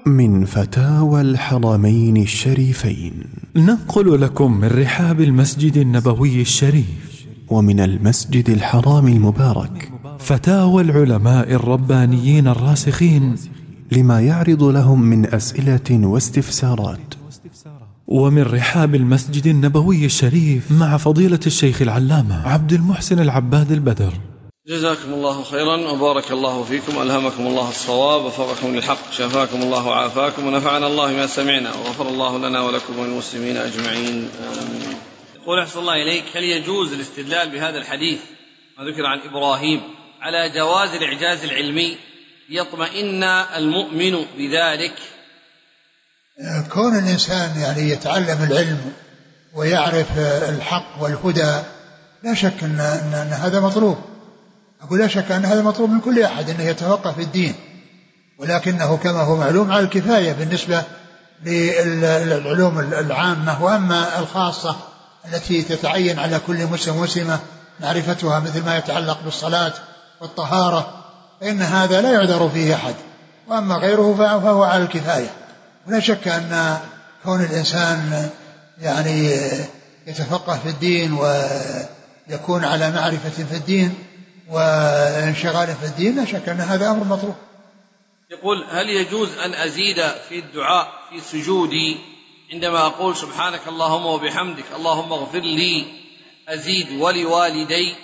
من فتاوى الحرمين الشريفين، ننقل لكم من رحاب المسجد النبوي الشريف ومن المسجد الحرام المبارك فتاوى العلماء الربانيين الراسخين لما يعرض لهم من أسئلة واستفسارات. ومن رحاب المسجد النبوي الشريف مع فضيلة الشيخ العلامة عبد المحسن العباد البدر. جزاكم الله خيرا وبارك الله فيكم، ألهمكم الله الصواب وفقكم للحق، شفاكم الله وعافاكم، ونفعنا الله ما سمعنا، وغفر الله لنا ولكم وللمسلمين أجمعين، آمين. يقول أحسن الله إليك، هل يجوز الاستدلال بهذا الحديث ما ذكر عن إبراهيم على جواز الإعجاز العلمي يطمئن المؤمن بذلك؟ كون الإنسان يعني يتعلم العلم ويعرف الحق والهدى لا شك أن هذا مطلوب. أقول لا شك أن هذا مطلوب من كل أحد أنه يتفقه في الدين، ولكنه كما هو معلوم على الكفاية بالنسبة للعلوم العامة، وأما الخاصة التي تتعين على كل مسلم ومسلمة معرفتها مثل ما يتعلق بالصلاة والطهارة فإن هذا لا يعذر فيه أحد، وأما غيره فهو على الكفاية. ولا شك أن كون الإنسان يعني يتفقه في الدين ويكون على معرفة في الدين وانشغال في الدين لا شك أن هذا أمر مطلوب. يقول هل يجوز أن أزيد في الدعاء في سجودي عندما أقول سبحانك اللهم وبحمدك اللهم اغفر لي أزيد ولوالدي؟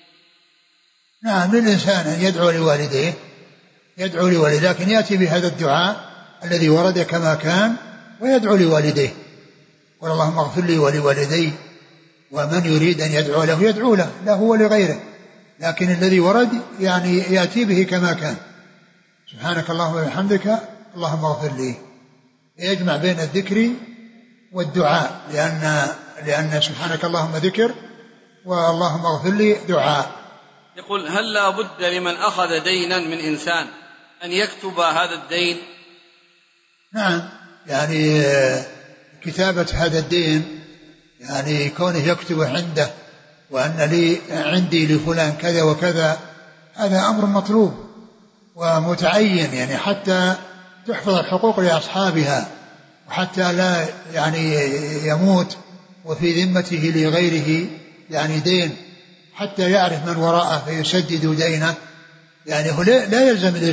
نعم، للإنسان أن يدعو لوالديه، يدعو لوالديه، لكن يأتي بهذا الدعاء الذي ورد كما كان ويدعو لوالديه، قل اللهم اغفر لي ولوالدي، ومن يريد أن يدعو له يدعو له، لا هو لغيره، لكن الذي ورد يعني يأتي به كما كان، سبحانك اللهم وبحمدك اللهم اغفر لي، يجمع بين الذكر والدعاء، لأن سبحانك اللهم ذكر واللهم اغفر لي دعاء. يقول هل لا بد لمن أخذ دينا من إنسان أن يكتب هذا الدين؟ نعم، يعني كتابة هذا الدين يعني كونه يكتب عنده وأن لي عندي لفلان كذا وكذا، هذا أمر مطلوب ومتعين، يعني حتى تحفظ الحقوق لأصحابها، وحتى لا يعني يموت وفي ذمته لغيره يعني دين، حتى يعرف من وراءه فيسدد دينه. يعني هو لا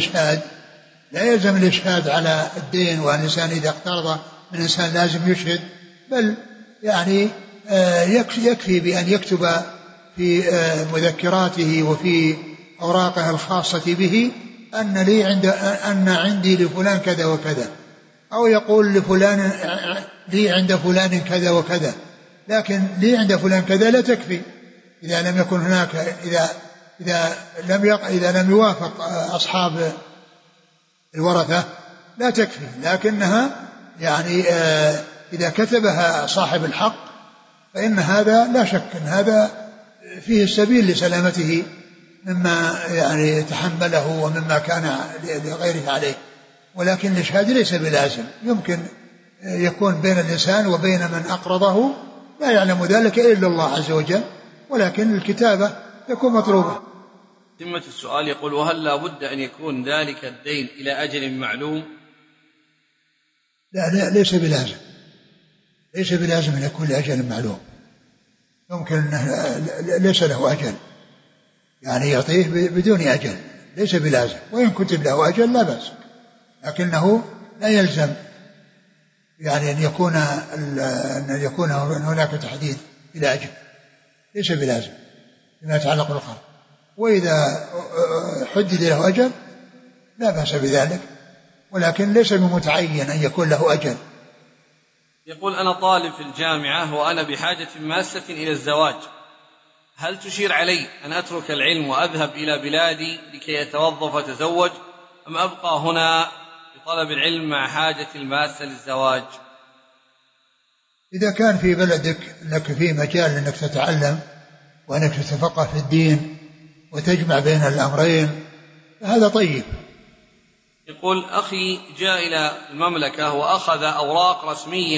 يلزم الإشهاد على الدين، وأن الإنسان إذا اقترض من إنسان لازم يشهد، بل يعني يكفي بأن يكتب في مذكراته وفي أوراقه الخاصة به أن عندي لفلان كذا وكذا، أو يقول لفلان لي عند فلان كذا وكذا، لكن لي عند فلان كذا لا تكفي إذا لم يكن هناك، إذا لم يوافق أصحاب الورثة لا تكفي، لكنها يعني إذا كتبها صاحب الحق فإن هذا لا شك أن هذا فيه السبيل لسلامته مما يعني تحمله ومما كان لغيره عليه. ولكن الإشهاد ليس بلازم، يمكن يكون بين الإنسان وبين من أقرضه لا يعلم ذلك إلا الله عز وجل، ولكن الكتابة تكون مطلوبة. ثمة السؤال يقول وهل لا بد أن يكون ذلك الدين إلى أجل معلوم؟ لا، ليس بلازم أن يكون لأجل معلوم، يمكن أنه ليس له أجل، يعني يعطيه بدون أجل، ليس بلازم، وإن كتب له أجل لا بأس، لكنه لا يلزم يعني أن يكون هناك تحديد إلى أجل، ليس بلازم لما يتعلق بالقرض، وإذا حدد له أجل لا بأس بذلك، ولكن ليس بمتعين أن يكون له أجل. يقول أنا طالب في الجامعة وأنا بحاجة ماسة إلى الزواج، هل تشير علي أن أترك العلم وأذهب إلى بلادي لكي أتوظف وأتزوج، أم أبقى هنا بطلب العلم مع حاجة الماسة للزواج؟ إذا كان في بلدك أنك في مجال أنك تتعلم وأنك تتفقه في الدين وتجمع بين الأمرين هذا طيب. يقول أخي جاء إلى المملكة وأخذ أوراق رسمية